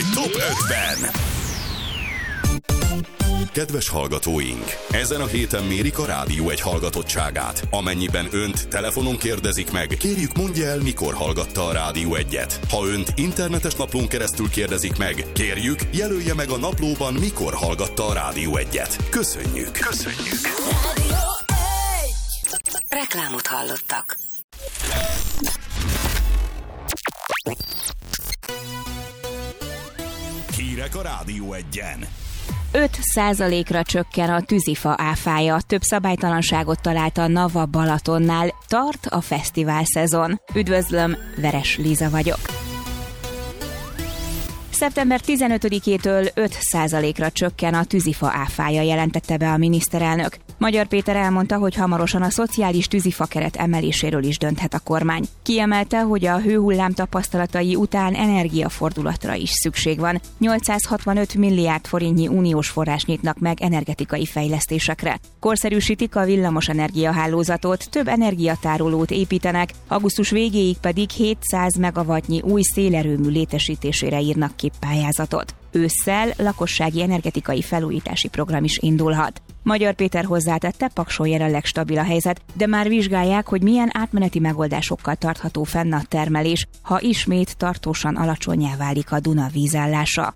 egy top 5-ben. Kedves hallgatóink! Ezen a héten mérik a Rádió Egy hallgatottságát. Amennyiben önt telefonon kérdezik meg, kérjük mondja el, mikor hallgatta a Rádió Egyet. Ha önt internetes naplón keresztül kérdezik meg, kérjük, jelölje meg a naplóban, mikor hallgatta a Rádió Egyet. Köszönjük! Rádió Egy! Reklámot hallottak. Hírek a Rádió Egyen. 5%-ra csökken a tűzifa áfája. Több szabálytalanságot talált a Nava Balatonnál. Tart a fesztivál szezon. Üdvözlöm, Veres Liza vagyok. Szeptember 15-től 5%-ra csökken a tűzifa áfája, jelentette be a miniszterelnök. Magyar Péter elmondta, hogy hamarosan a szociális tűzifa keret emeléséről is dönthet a kormány. Kiemelte, hogy a hőhullám tapasztalatai után energiafordulatra is szükség van. 865 milliárd forintnyi uniós forrás nyitnak meg energetikai fejlesztésekre. Korszerűsítik a villamos energiahálózatot, több energiatárolót építenek, augusztus végéig pedig 700 megawattnyi új szélerőmű létesítésére írnak ki pályázatot. Ősszel lakossági energetikai felújítási program is indulhat. Magyar Péter hozzátette, Pakson jelenleg stabil a helyzet, de már vizsgálják, hogy milyen átmeneti megoldásokkal tartható fenn a termelés, ha ismét tartósan alacsonnyá válik a Duna vízállása.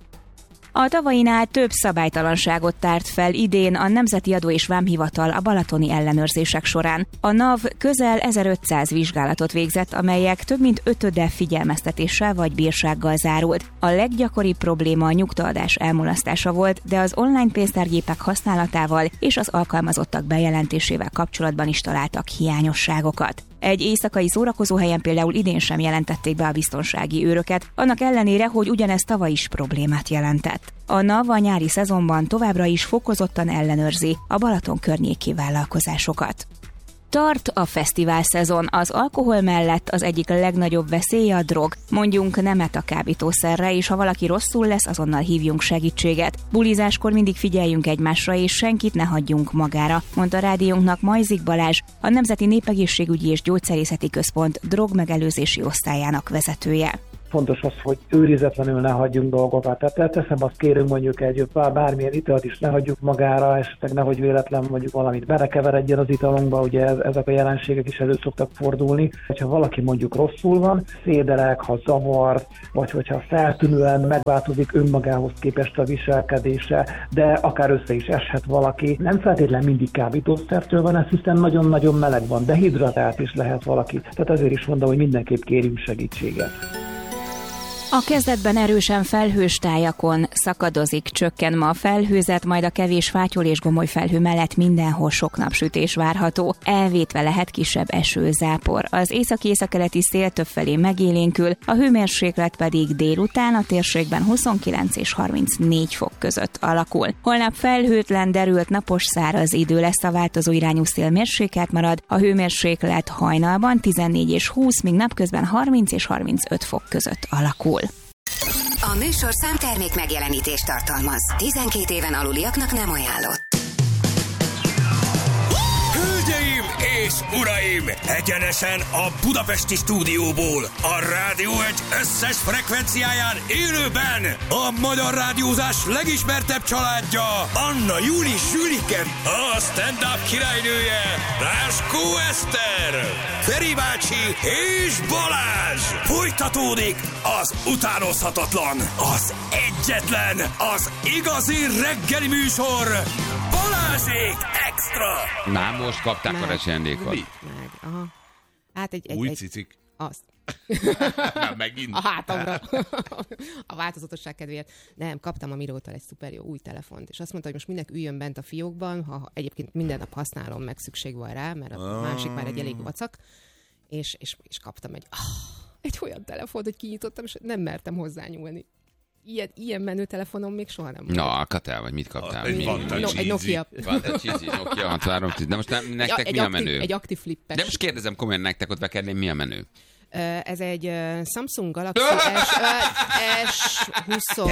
A tavainál több szabálytalanságot tárt fel idén a Nemzeti Adó és Vámhivatal a balatoni ellenőrzések során. A NAV közel 1500 vizsgálatot végzett, amelyek több mint ötöde figyelmeztetéssel vagy bírsággal zárult. A leggyakoribb probléma a nyugtaadás elmulasztása volt, de az online pénztárgépek használatával és az alkalmazottak bejelentésével kapcsolatban is találtak hiányosságokat. Egy éjszakai szórakozóhelyen például idén sem jelentették be a biztonsági őröket, annak ellenére, hogy ugyanez tavaly is problémát jelentett. A NAV a nyári szezonban továbbra is fokozottan ellenőrzi a Balaton környéki vállalkozásokat. Tart a fesztivál szezon. Az alkohol mellett az egyik legnagyobb veszélye a drog. Mondjunk nemet a kábítószerre, és ha valaki rosszul lesz, azonnal hívjunk segítséget. Bulizáskor mindig figyeljünk egymásra, és senkit ne hagyjunk magára, mondta rádiónknak Majzik Balázs, a Nemzeti Népegészségügyi és Gyógyszerészeti Központ drogmegelőzési osztályának vezetője. Fontos az, hogy őrizetlenül ne hagyjunk dolgokat. Tehát teszem, azt kérünk mondjuk egy bármilyen italt is ne hagyjuk magára, esetleg nehogy véletlen mondjuk valamit belekeveredjen az italunkba, ugye ezek a jelenségek is elő szoktak fordulni. Ha valaki mondjuk rosszul van, széderek, ha zavar, vagy hogyha feltűnően megváltozik önmagához képest a viselkedése, de akár össze is eshet valaki. Nem feltétlen mindig kábítószertől van ez, hiszen nagyon-nagyon meleg van, dehidratált is lehet valaki. Tehát ezért is mondom, hogy mindenképp kérjünk segítséget. A kezdetben erősen felhős tájakon szakadozik, csökken ma a felhőzet, majd a kevés fátyol és gomoly felhő mellett mindenhol sok napsütés várható. Elvétve lehet kisebb eső, zápor. Az északi-északkeleti szél többfelé megélénkül, a hőmérséklet pedig délután a térségben 29 és 34 fok között alakul. Holnap felhőtlen, derült, napos, száraz idő lesz, a változó irányú szél mérsékelt marad, a hőmérséklet hajnalban 14 és 20, míg napközben 30 és 35 fok között alakul. A műsorszám termék megjelenítést tartalmaz. 12 éven aluliaknak nem ajánlott. Hölgyeim és uraim! Egyenesen a budapesti stúdióból, a Rádió Egy összes frekvenciáján élőben a magyar rádiózás legismertebb családja, Anna Júli Zsülike, a stand-up királynője, Ráskó Eszter, Feri bácsi és Balázs! Folytatódik az utánozhatatlan, az egyetlen, az igazi reggeli műsor, Balázsék Extra! Na, most kapták a ajándékot. Meg, aha. Hát egy új cicik. Azt. Na, megint. A hátamra. A változatosság kedvéért. Nem, kaptam a Mirótól egy szuper jó új telefont, és azt mondta, hogy most mindenki üljön bent a fiókban, ha egyébként minden nap használom, meg szükség van rá, mert a másik már egy elég vacak, és kaptam egy olyan telefont, hogy kinyitottam, és nem mertem hozzányúlni. Ilyen menő telefonom még soha nem volt. Na, alkatel, vagy mit kaptál? Egy Nokia. Nokia 6310. De most nektek mi a menő? Egy aktív flippes. De most kérdezem komolyan, nektek ott bekerülni, mi a menő? Ez egy Samsung Galaxy S25.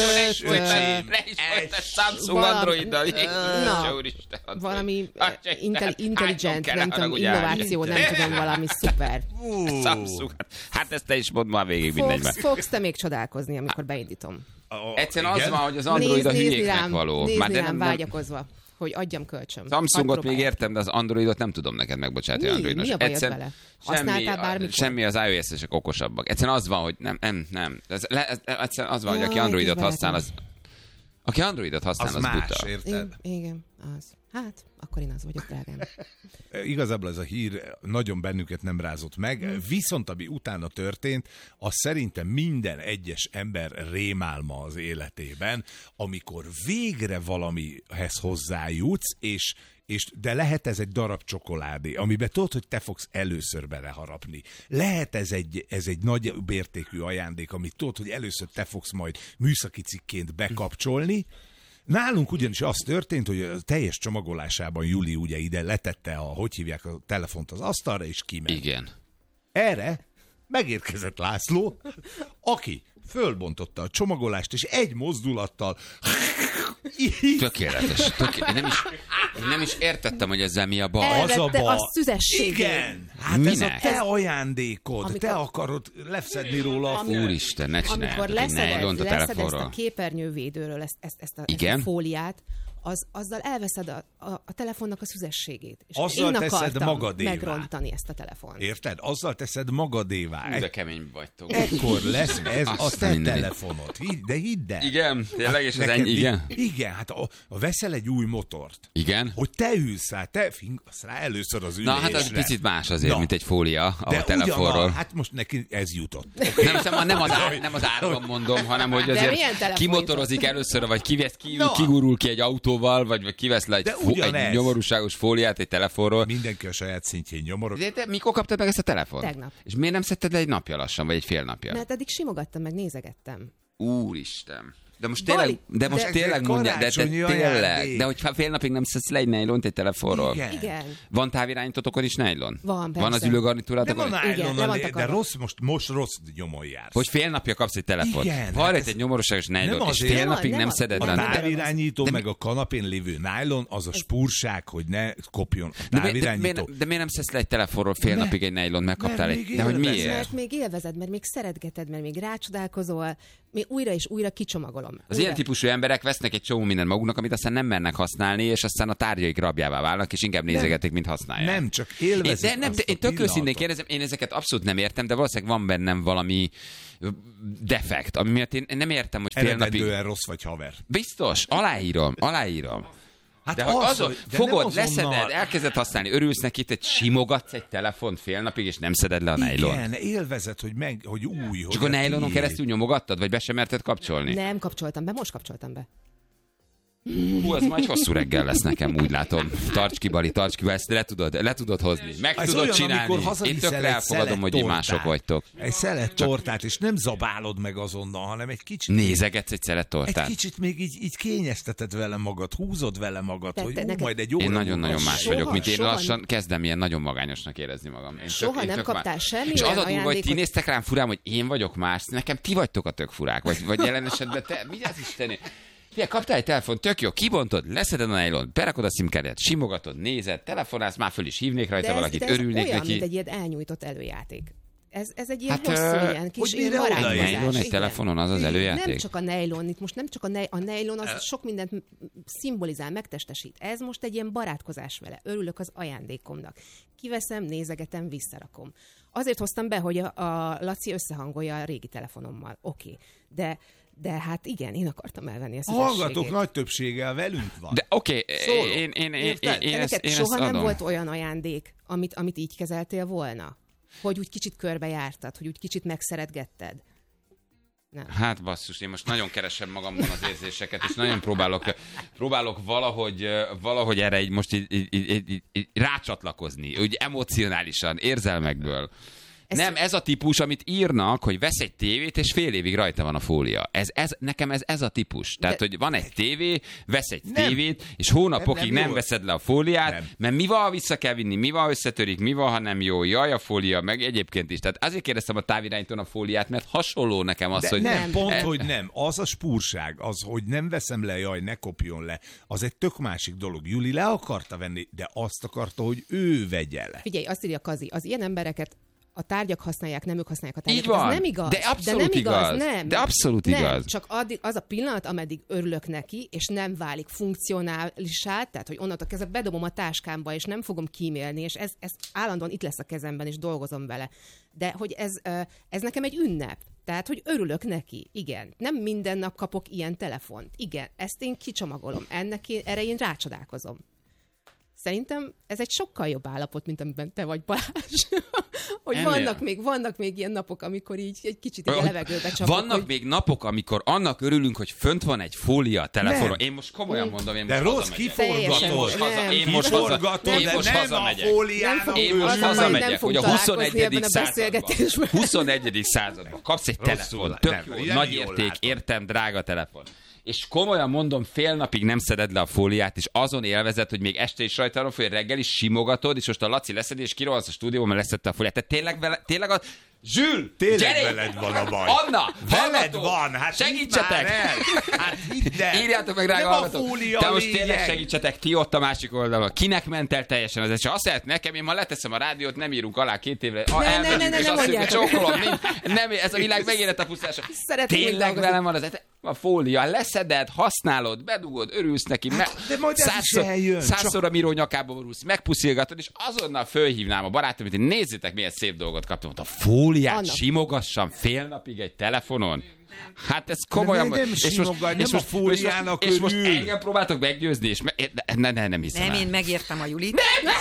Samsung Androiddal. Valami intelligent, nem tudom, innováció, nem tudom, valami szuper. Samsung. Hát ezt te is mondd már végig, mindegy már. Fogsz te még csodálkozni, amikor beindítom. Egyszerűen az van, hogy az Android a hülyéknek való. Nézni rám vágyakozva, hogy adjam kölcsön. Samsungot még értem, de az Androidot nem tudom neked megbocsátani. Androidnos. Mi a bajod vele? Használtál bármikor? Semmi, az iOS-esek okosabbak. Egyszerűen az van, hogy nem. Egyszerűen az van, hogy aki Androidot használ, az... Aki Androidot használ, az más, buta. Érted? Igen, az. Hát, akkor én az vagyok, drágám. Igazából ez a hír nagyon bennünket nem rázott meg, viszont ami utána történt, az szerintem minden egyes ember rémálma az életében, amikor végre valamihez hozzájutsz, de lehet ez egy darab csokoládé, amiben tudod, hogy te fogsz először beleharapni. Lehet ez egy nagy értékű ajándék, amit tudod, hogy először te fogsz majd műszaki cikként bekapcsolni. Nálunk ugyanis az történt, hogy a teljes csomagolásában Juli ugye ide letette a telefont az asztalra, és kiment. Igen. Erre megérkezett László, aki fölbontotta a csomagolást, és egy mozdulattal... Tökéletes. Én nem is értettem, hogy ezzel mi a baj. Az a baj. A szüzességét. Igen. Hát minek? Ez a te ajándékod. Te akarod leszedni róla a Úristen, ne csinálj. Amikor leszed ezt a képernyővédőről, ezt a fóliát, azzal elveszed a telefonnak a szüzességét. És azzal teszed magadévá. Megrontani ezt a telefont. Érted? Azzal teszed magadévá. De kemény vagytok. Ekkor lesz ez a te telefonod. De hidd el. Igen, tényleg, és az ennyi, igen? Igen, hát veszel egy új motort. Igen? Hogy te ülsz rá, te fingasz rá először az ülésre. Na, hát az picit más azért, mint egy fólia a telefonról. Hát most neki ez jutott. Nem az árban mondom, hanem hogy azért kimotorozik először, vagy kigurul ki egy autóval, vagy kivesz le egy nyomorúságos fóliát egy telefonról. Mindenki a saját szintjén nyomoros. De mikor kaptad meg ezt a telefont? Tegnap. És miért nem szedted le egy napja lassan, vagy egy fél napja? Mert eddig simogattam, meg nézegettem. Úristen. De most tényleg mondja, de tényleg. De hogy fél napig nem szedsz le egy nejlont egy telefonról. Igen. Van távirányítótokon is nejlon? Van, persze. Van az ülőgarnitúrátokon? De most rossz nyomon jársz. Hogy fél napja kapsz egy telefont. Igen. Van egy nyomorúságos nejlon, és fél napig nem szeded le. A távirányító meg a kanapén lévő nejlon, az a spúrság, hogy ne kopjon a távirányító. De miért nem szedsz le egy telefonról fél napig egy nejlont, megkaptál egy... De hogy miért? Mert még élvezed, mert még szeretgeted, mert még rácsodálkozol, még újra és újra kicsomagolom. Az ilyen típusú emberek vesznek egy csomó mindent maguknak, amit aztán nem mernek használni, és aztán a tárgyaik rabjává válnak, és inkább nézegetik, mint használják. Nem, csak élvezik. Én tök őszintén kérdezem, én ezeket abszolút nem értem, de valószínűleg van bennem valami defekt, ami miatt én nem értem, hogy fél napig... Eredendően rossz vagy haver. Biztos, aláírom. Hát de fogod, leszeded, elkezded használni, örülsz neki, te simogatsz egy telefont fél napig, és nem szeded le a nejlont. Igen, élvezed, hogy új. És akkor nejlonon keresztül nyomogattad, vagy be sem merted kapcsolni? Nem kapcsoltam be, most kapcsoltam be. Az majd hosszú reggel lesz nekem, úgy látom. Tarts ki, Bali, ezt le tudod hozni. Meg ez tudod olyan, csinálni. Én tökre elfogadom, hogy így mások vagytok. Egy szelet tortát, és nem zabálod meg azonnal, hanem egy kicsit... Nézegetsz egy szelet tortát. Egy kicsit még így kényezteted vele magad, húzod vele magad, hogy majd egy óra... Én nagyon-nagyon más vagyok, mint én lassan kezdem ilyen nagyon magányosnak érezni magam. Soha nem kaptál semmi és az a durva, hogy ti néztek rám furán, hogy én vagyok más, nekem ti vagytok a tök furák, vagy jelen esetben te, mi az Isteni? Fia, kaptál egy telefon, tök jó, kibontod, leszeded a nejlont, berakod a SIM-kártyát, simogatod, nézed, telefonálsz, már föl is hívnék rajta valakit, örülnék olyan, neki. Mint egy ilyen elnyújtott előjáték. Ez egy ilyen hosszú, ilyen kis barátkozás. Nejlon egy telefonon, az az előjáték? Nem csak a nejlon, itt most nem csak a nejlon, az sok mindent szimbolizál, megtestesít. Ez most egy ilyen barátkozás vele. Örülök az ajándékomnak. Kiveszem, nézegetem, visszarakom. Azért hoztam be, hogy a Laci összehangolja a régi telefonommal. Oké. De hát igen, én akartam elvenni ezt. A hallgatók nagy többséggel velünk van. De oké, én ezt soha adom. nem volt olyan ajándék, amit így kezeltél volna? Hogy úgy kicsit körbejártad, hogy úgy kicsit megszeretgetted? Nem. Hát basszus, én most nagyon keresem magamban az érzéseket, és nagyon próbálok valahogy erre így most így rácsatlakozni, úgy emocionálisan, érzelmekből. Nem, ez a típus, amit írnak, hogy vesz egy tévét, és fél évig rajta van a fólia. Nekem ez a típus. Tehát, hogy van egy tévé, vesz egy tévét, és hónapokig nem veszed le a fóliát, mert mi van, ha vissza kell vinni, mi van, ha összetörik, mi van, ha nem jó, jaj a fólia, meg egyébként is. Tehát azért kérdeztem a távirányítón a fóliát, mert hasonló nekem az, hogy... Nem, hogy nem. Az a spúrság, az, hogy nem veszem le, jaj, ne kopjon le, az egy tök másik dolog. Juli le akarta venni, de azt akarta, hogy ő vegye le. Figyelj, azt írja Kazi, az ilyen embereket a tárgyak használják, nem ők használják a tárgyakat. Így van. Ez nem igaz. De abszolút igaz. Nem. De abszolút nem. igaz. Csak addig, az a pillanat, ameddig örülök neki, és nem válik funkcionálisá, tehát hogy onnantól kezdve bedobom a táskámba, és nem fogom kímélni, és ez állandóan itt lesz a kezemben, és dolgozom vele. De hogy ez nekem egy ünnep. Tehát, hogy örülök neki. Igen. Nem minden nap kapok ilyen telefont. Igen. Ezt én kicsomagolom. Erre én rácsodálkozom. Szerintem ez egy sokkal jobb állapot, mint amiben te vagy, Balázs. Hogy vannak még ilyen napok, amikor így egy kicsit a levegőbe csapok. Vannak még napok, amikor annak örülünk, hogy fönt van egy fólia a telefonon. Én most komolyan mondom, én most rossz, kiforgatod. Én most hazamegyek. Én most hazamegyek, hogy a 21. században kapsz egy telefon. Tök jó, nagy érték, értem, drága telefon. És komolyan mondom, fél napig nem szeded le a fóliát, és azon élvezed, hogy még este is rajta van, hogy reggel is simogatod, és most a Laci leszedi, és kirohansz a stúdióban, mert leszedte a fóliát. Tehát tényleg a... Zsül! Tényleg veled van a baj. Anna! Veled van! Hát segítsetek! Hát hidd el! Írjátok meg, drága hallgatók! Te most tényleg segítsetek, ti ott a másik oldalon. Kinek ment el teljesen az eset? Azt lehet nekem, én ma leteszem a rádiót, nem írunk alá 2 évre. Ne mondjátok! Csókolom, nem, ez a világ megérett a pusztása. Tényleg velem van az eset. A fólia, leszeded, használod, bedugod, örülsz neki, de majd ez is eljön. 100-szor a Miró nyakába borulsz, megpuszilgatod, és azonnal fölhívnám a barátomit, hogy nézzétek, milyen szép dolgot kaptam. A fóliát simogassam fél napig egy telefonon. Hát ez komolyan... Nem a fóliának és most engem próbáltok meggyőzni, és nem hiszem Nem, el. én megértem a Julit.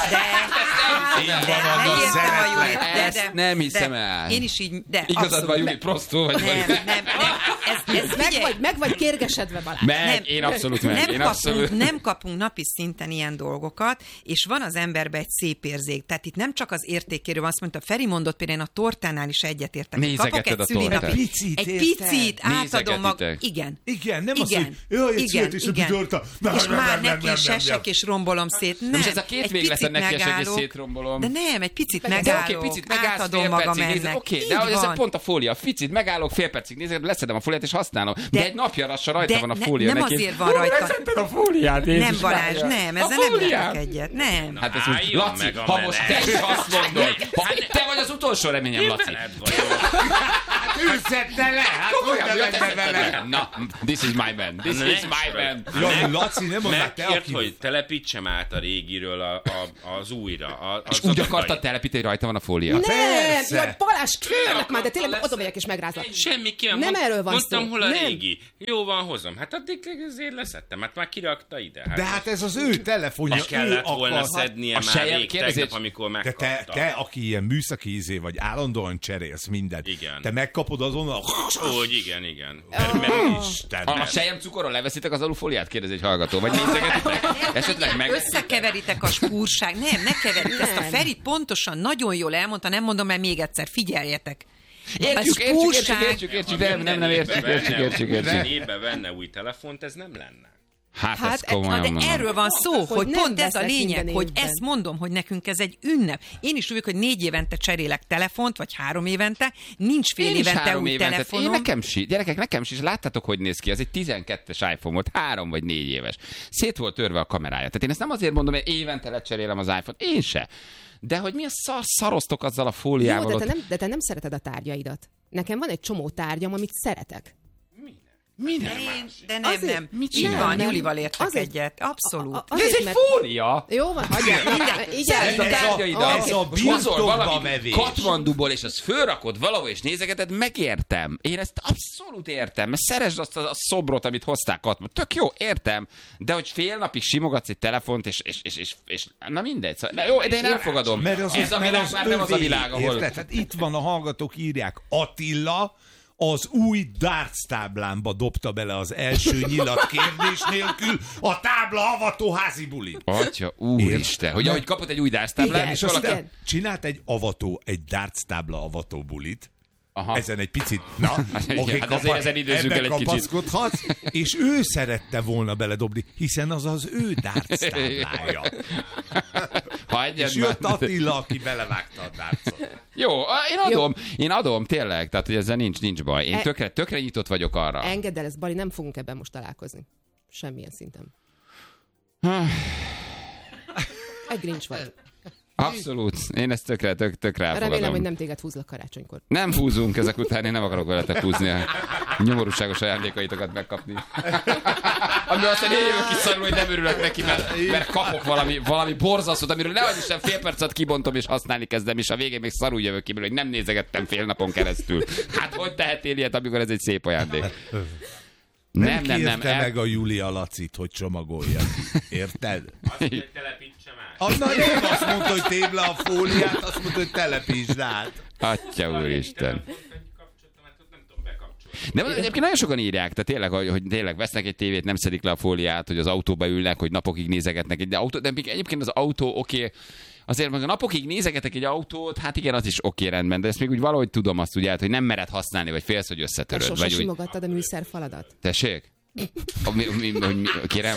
Nem hiszem el. Én is így, de igazad van, Juli, prostó vagy. Nem. Meg vagy kérgesedve, Balázs. Én abszolút meg. Nem kapunk napi szinten ilyen dolgokat, és van az emberben egy szép érzék. Tehát itt nem csak az értékéről van, azt mondta, Feri mondott, például a tortánál is egyetértek. Nézegeted a tortát. Egy picit átadom magam. Igen, nem az, hogy jaj, egy születésnapi torta. És már neki is esek és rombolom szét. Nem, most ez a két véglet neki esek és szétrombolom. De nem, egy picit megállok, átadom magam ennek. Oké, de ez pont a fólia. Picit megállok, fél percig nézek, leszedem a fóliát és használom. De egy napja lassan rajta van a fólia. Nem azért van rajta. A fóliát, nem, Balázs, nem, ezzel nem értek egyet. Nem. Hát ez úgy, Laci, ha most te is azt mondod, te vagy az utolsó reményem, Laci. Őszette le, hát hogy vele. Na, this is my band. This is my band. Jaj, Laci, nem mondták te, aki... hogy telepítsem át a régiről az újra. És úgy akartad telepíteni, hogy rajta van a fólia? Nem, jaj, Balázs, kérlek már, de tényleg oda megyek és megrázom. Semmi ki nem erről van mondtam, hol a régi. Jó van, hozom. Hát addig azért leszettem, hát már kirakta ide. De hát ez az ő telefonja. És kellett volna szednie már rég tegnap, amikor megkapta. De te, aki ilyen műszaki ízé vagy, állandóan cserélsz mindent. Igen. Te megkapod azonnal. Úgy, igen. A sejem cukorról leveszitek az alufóliát? Kérdezi egy hallgató. Vagy nézegetitek? Esetleg meg... Összekeveritek a spúrság. Nem, ne keverjük. Ezt a Feri pontosan nagyon jól elmondta, nem mondom el még egyszer. Figyeljetek. Értjük, nem értjük. Ha évbe venne új telefont, ez nem lenne. Hát ez komolyan mondom. De erről van szó, hogy pont ez a lényeg, hogy évben. ezt mondom, hogy nekünk ez egy ünnep. Én is úgy, hogy 4 évente cserélek telefont, vagy 3 évente, nincs fél évente új telefonom. Gyerekek, nekem is, láttátok, hogy néz ki, ez egy 12-es iPhone volt, 3 vagy 4 éves. Szét volt törve a kamerája. Tehát én ezt nem azért mondom, hogy évente lecserélem az iPhone-t, én se. De hogy milyen szaroztok azzal a fóliával. Jó, de te nem szereted a tárgyaidat. Nekem van egy csomó tárgyam, amit szeretek. De nem. Mit csinál? Van, Julival értek egyet. Abszolút. Ez egy fólia! Jó van, hagyjál. Ez a tárgyaidat. Hozol valami Katmanduból, és azt fölrakod valahol, és nézegeted, megértem. Én ezt abszolút értem. Mert szeresd azt a szobrot, amit hoztál Katmandu. Tök jó, értem. De hogy fél napig simogatsz egy telefont, és na mindegy. Jó, de én elfogadom. Ez a világ már nem az a világ, ahol... Hát itt van, a hallgatók írják, Attila az új darts táblámba dobta bele az első nyilat kérdés nélkül a tábla avató házi buli. Atya, úristen, hogy ahogy kapott egy új darts táblát, igen, és aztán csinált egy darts tábla avató bulit. Aha. Ezen egy picit, ezen időzzük el egy kapaszkodhatsz, és ő szerette volna beledobni, hiszen az az ő darts táblája. És jött Attila, aki belevágta a dartsot. Jó, én adom, tényleg, tehát hogy ezzel nincs baj. Én tökre nyitott vagyok arra. Engedd el ezt, Bali, nem fogunk ebben most találkozni. Semmilyen szinten. Egy Grinch vagy. Abszolút. Én ezt tökre elfogadom. Remélem, hogy nem téged húzlak karácsonykor. Nem húzunk ezek után, én nem akarok veletek húzni a nyomorúságos ajándékaitokat megkapni. Ami aztán én jövök ki szarul, hogy nem örülök neki, mert kapok valami borzasztót, amiről nehogy Isten fél percet kibontom és használni kezdem, és a végén még szarul jövök ki, hogy nem nézegettem fél napon keresztül. Hát hogy tehetél ilyet, amikor ez egy szép ajándék? Nem kérte meg a Júlia Lacit, hogy csomagolja. Érted? Azt, hogy telepítsem át. Na nem azt mondta, hogy tébb le a fóliát, azt mondta, hogy telepítsd át. Atya úristen. De egyébként nagyon sokan írják, tehát tényleg, hogy tényleg vesznek egy tévét, nem szedik le a fóliát, hogy az autóba ülnek, hogy napokig nézegetnek egy autót, de egyébként az autó oké. Azért meg a napokig nézegetek egy autót, hát igen, az is oké, rendben, de ezt még úgy valahogy tudom azt ugye, hogy nem mered használni, vagy félsz, hogy összetöröd. Te sose simogattad a műszerfaladat? Tessék? Kérem,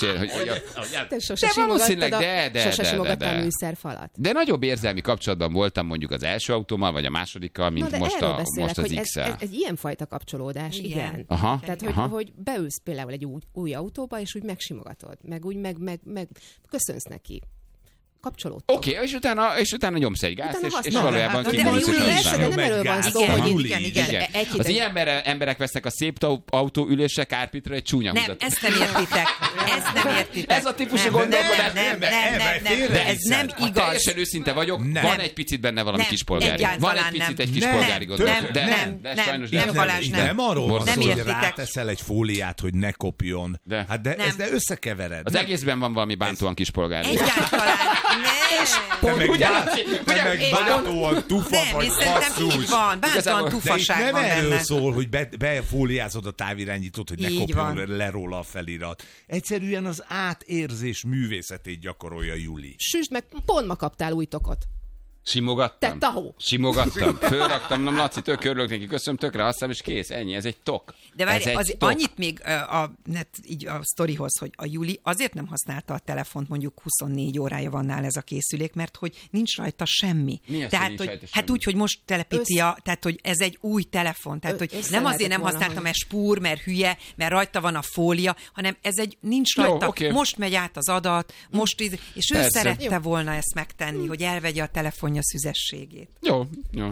te sose simogattad a de. műszerfalat. De nagyobb érzelmi kapcsolatban voltam mondjuk az első autómmal, vagy a másodikkal, mint most az X-el. Ez ilyenfajta kapcsolódás, igen. Aha, tehát, hogy beülsz például egy új autóba, és úgy megsimogatod, meg úgy meg köszönsz neki. Kapcsolódtok. Oké, és utána nyomsz egy gázt, és valójában kinyomsz, és de nem erről van szó, hogy igen. Az ilyen emberek vesznek a szép autóülésre, kárpitra egy csúnya húzat. Nem, ezt nem értitek. Ez a típusú gondolkodás. Nem, ez nem igaz. Teljesen őszinte vagyok, van egy picit benne valami kispolgári. Van egy picit egy kispolgári gondolat. De sajnos nem arról van szó, hogy ráteszel egy fóliát, hogy ne kopjon. Hát de összekevered. Az egészben van valami bántóan kispolgári. Egyáltalán. Te meg bántóan tufa vagy basszus. Bántóan tufaság van benne. Nem erről szól, hogy befóliázod a távirányítót, hogy ne kopjon le róla a felirat. Egyszerűen az átérzés művészetét gyakorolja Juli. Süsd meg, pont ma kaptál új tokot. Simogattam. Te tahó. Simogattam. Fölraktam, nem Laci, tök örülök neki, köszönöm, tökre használom, és kész, ennyi, ez egy tok. De várj, annyit még így a sztorihoz, hogy a Juli azért nem használta a telefont, mondjuk 24 órája van nála ez a készülék, mert hogy nincs rajta semmi. Tehát, hát úgy, hogy most telepíti tehát, hogy ez egy új telefon. Tehát, hogy nem azért nem használtam, mert spúr, mert hülye, mert rajta van a fólia, hanem ez nincs rajta. Okay. Most megy át az adat, és ő szerette volna ezt megtenni, hogy elvegye a telefonja szüzességét. Jó.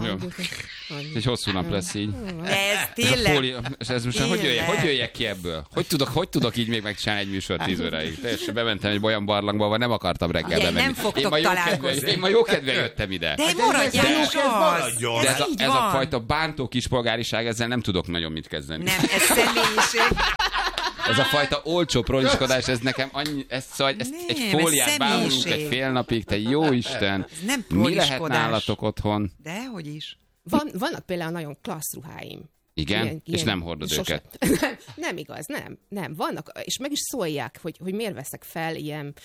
Egy hosszú nap lesz így. Ez tényleg. Ez most hogy jöjjek ki ebből? Hogy tudok így még megcsinálni egy műsor 10 óráig? Teljesen bementem egy olyan barlangba, ahol nem akartam reggel bemenni. Nem fogtok találkozni. Én ma jókedven jöttem ide. De maradjál az! Ez a fajta bántó kispolgáriság, ezzel nem tudok nagyon mit kezdeni. Nem, ez személyiség. Ez a fajta olcsó proliskodás, ez nekem annyi, egy fóliát bámulunk egy fél napig, te jó Isten. Mi lehet nálatok otthon? Dehogy is. Vannak például nagyon klassz ruháim. Igen? Ilyen, és nem hordod őket? Nem igaz, nem. Vannak, és meg is szólják, hogy miért veszek fel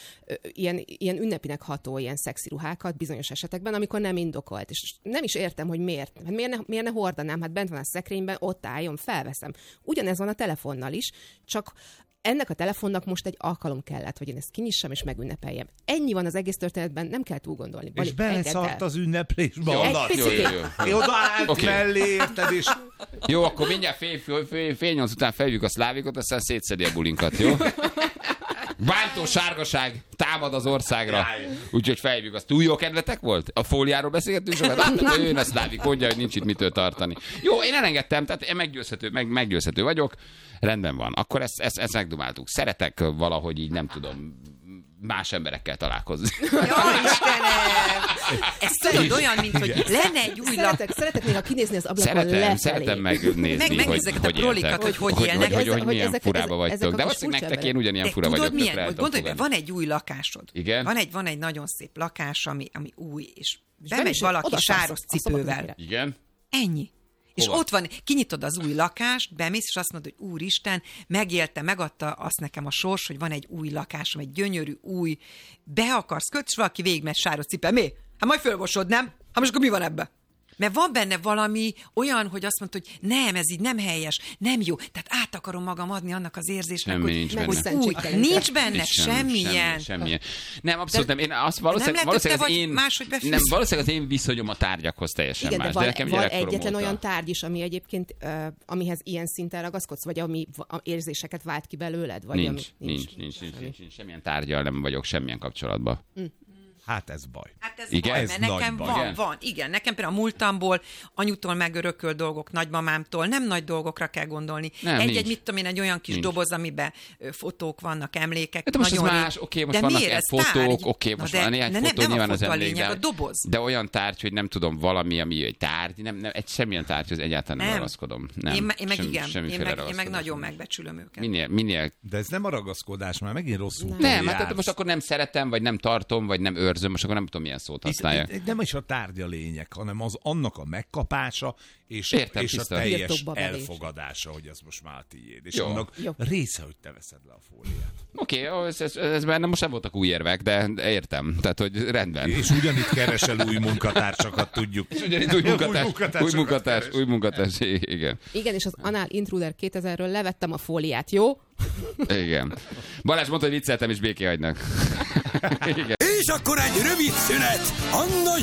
ilyen ünnepinek ható, ilyen szexi ruhákat bizonyos esetekben, amikor nem indokolt. És nem is értem, hogy miért. Hát miért ne hordanám? Hát bent van a szekrényben, ott álljon, felveszem. Ugyanez van a telefonnal is, csak ennek a telefonnak most egy alkalom kellett, hogy én ezt kinyissam és megünnepeljem. Ennyi van az egész történetben, nem kell túl gondolni. És beleszart az ünneplésbe. Jó, odaállt mellé, érted, és... Jó, akkor mindjárt fél 8 után felhívjuk a szlávikot, aztán szétszedi a bulinkat, jó? Bántó sárgaság támad az országra. Úgyhogy felhívjuk azt. Túl jó kedvetek volt? A fóliáról beszélgettünk sokat? Láttam, hogy jön a szlávik, mondja, hogy nincs itt mitől tartani. Jó, én elengedtem, tehát én meggyőzhető vagyok. Rendben van. Akkor ezt megdumáltuk. Szeretek valahogy így, nem tudom, más emberekkel találkozni. Jaj, Istenem! Ez tudod olyan, mint hogy lenne egy új Szeretek néha kinézni az ablakon lefelé. Szeretem megnézni, hogy éltek. Hogy élnek. Hogy milyen furába vagytok. De azt nektek én ugyanilyen fura vagyok. Milyen? Gondolj, van egy új lakásod. Igen? Van egy nagyon szép lakás, ami új, és bemegy valaki sáros cipővel. Igen? Ennyi. És hova? Ott van, kinyitod az új lakást, bemész, és azt mondod, hogy úristen, megadta azt nekem a sors, hogy van egy új lakásom, egy gyönyörű, új, be akarsz kötni, és valaki végigmegy sáros cipel. Mi? Hát majd fölmosod, nem? Hát most akkor mi van ebben? Mert van benne valami olyan, hogy azt mondta, hogy nem, ez így nem helyes, nem jó. Tehát át akarom magam adni annak az érzésnek, semmi hogy, nincs benne. Úgy, nincs benne semmilyen. Nem, abszolút nem. Én azt valószínűleg az én viszonyom a tárgyakhoz teljesen igen, más. De van egyetlen olyan tárgy is, ami egyébként, amihez ilyen szinten ragaszkodsz, vagy ami érzéseket vált ki belőled? Vagy nincs. Semmilyen tárgyal nem vagyok semmilyen kapcsolatban. Hát ez baj. Hát ez Igen? baj, Ez mert nagy nekem baj. van. Igen, nekem például a múltamból, anyutól megörökölt dolgok, nagymamámtól, nem nagy dolgokra kell gondolni. Nem, Egy-egy, nincs. mit tudom én, egy olyan kis Nincs. doboz, amiben fotók vannak, emlékek. De most ez nagyon más, rég. oké, most De vannak miért? egy Ez fotók, tárgy. oké, Na most de- van néhány de fotó, nem nyilván a az fotó a emlék, lényeg, a doboz. de olyan tárgy, hogy nem tudom, valami, ami egy tárgy, nem egy semmilyen tárgyhoz egyáltalán nem ragaszkodom. Nem, Én meg igen, semmiféle én meg ragaszkodás nagyon nincs. megbecsülöm őket. Minél De ez nem a ragaszkodás, már megint rosszul nem, hát jársz. tehát most akkor nem szeretem, vagy nem tartom, vagy nem őrzöm, most akkor nem tudom, milyen szót használják. Itt nem is a tárgya lényeg, hanem az annak a megkapása, és, Értem, és a tiszta. teljes Birtokba velés. elfogadása, hogy ez most már tiéd. És Jó. annak Jó. része, hogy te veszed le a fóliát. Oké, ez bennem most nem voltak új érvek, de értem. Tehát, hogy rendben. És ugyanitt keresel új munkatársakat, tudjuk. És ugyanitt új munkatárs, igen. Igen, és az Anál Intruder 2000-ről levettem a fóliát, jó? Igen. Balázs mondta, hogy vicceltem, és béké hagynak. Igen. És akkor egy rövid szünet. Anna